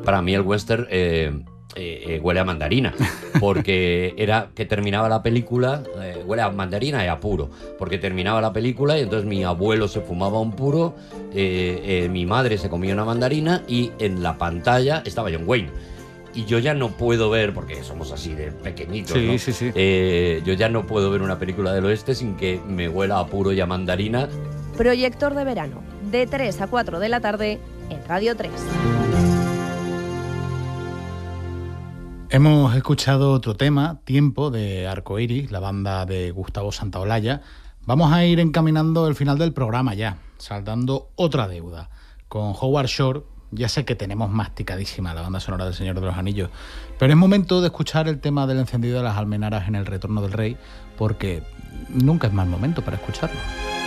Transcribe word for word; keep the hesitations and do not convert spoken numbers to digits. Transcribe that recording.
para mí el western eh, eh, eh, huele a mandarina, porque era que terminaba la película, eh, huele a mandarina y a puro, porque terminaba la película y entonces mi abuelo se fumaba un puro, eh, eh, mi madre se comía una mandarina y en la pantalla estaba John Wayne. Y yo ya no puedo ver, porque somos así de pequeñitos, sí, ¿no? Sí, sí, eh, yo ya no puedo ver una película del oeste sin que me huela a puro y a mandarina. Proyector de verano, de tres a cuatro de la tarde en Radio tres. Hemos escuchado otro tema, Tiempo, de Arcoiris, la banda de Gustavo Santaolalla. Vamos a ir encaminando el final del programa ya, saldando otra deuda. Con Howard Shore, ya sé que tenemos masticadísima la banda sonora del Señor de los Anillos, pero es momento de escuchar el tema del encendido de las almenaras en El Retorno del Rey, porque nunca es mal momento para escucharlo.